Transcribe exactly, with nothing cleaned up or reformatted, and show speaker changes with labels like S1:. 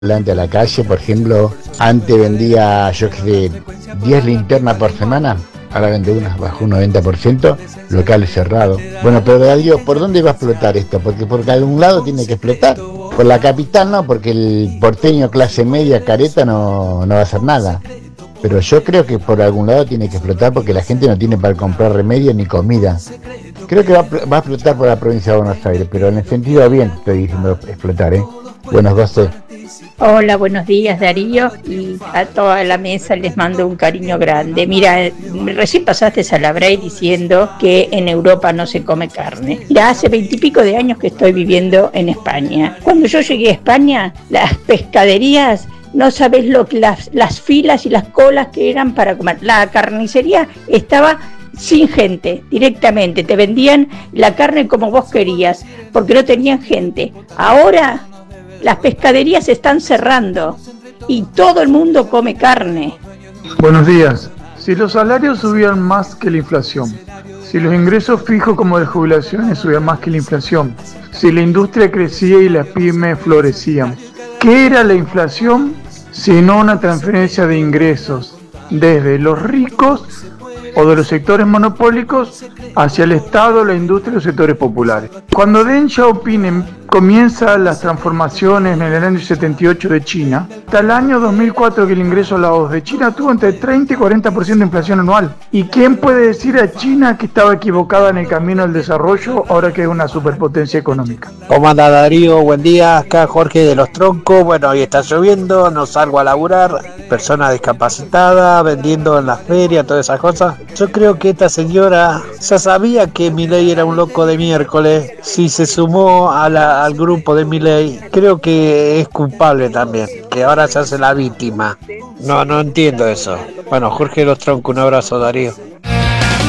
S1: Delante a la calle, por ejemplo, antes vendía, yo qué sé, diez linternas por semana, ahora vende una, bajó un noventa por ciento, locales cerrados. Bueno, pero Darío, ¿por dónde va a explotar esto? Porque por algún lado tiene que explotar. Por la capital no, porque el porteño clase media careta no, no va a hacer nada. Pero yo creo que por algún lado tiene que explotar porque la gente no tiene para comprar remedio ni comida. Creo que va, a- va a explotar por la provincia de Buenos Aires, pero en el sentido bien te estoy diciendo explotar, ¿eh? Buenos goces.
S2: Hola, buenos días Darío y a toda la mesa les mando un cariño grande. Mira, recién pasaste a la Bray diciendo que en Europa no se come carne. Mira, hace veintipico de años que estoy viviendo en España. Cuando yo llegué a España, las pescaderías, no sabes lo que las, las filas y las colas que eran para comer. La carnicería estaba sin gente, directamente. Te vendían la carne como vos querías, porque no tenían gente. Ahora las pescaderías se están cerrando y todo el mundo come carne.
S3: Buenos días. Si los salarios subían más que la inflación, si los ingresos fijos como de jubilaciones subían más que la inflación, si la industria crecía y las pymes florecían, ¿qué era la inflación sino una transferencia de ingresos desde los ricos o de los sectores monopólicos hacia el Estado, la industria y los sectores populares? Cuando Deng Xiaoping comienza las transformaciones en el año setenta y ocho de China, hasta el año dos mil cuatro que el ingreso a la O C D E de China tuvo entre treinta y cuarenta por ciento de inflación anual. ¿Y quién puede decir a China que estaba equivocada en el camino del desarrollo ahora que es una superpotencia económica?
S4: ¿Cómo anda Darío? Buen día, acá Jorge de los Troncos. Bueno, hoy está lloviendo, no salgo a laburar, persona discapacitada, vendiendo en las ferias, todas esas cosas. Yo creo que esta señora ya sabía que Milei era un loco de miércoles. Si se sumó a la, al grupo de Milei, creo que es culpable también, que ahora se hace la víctima. No, no entiendo eso. Bueno, Jorge de los Troncos, un abrazo Darío.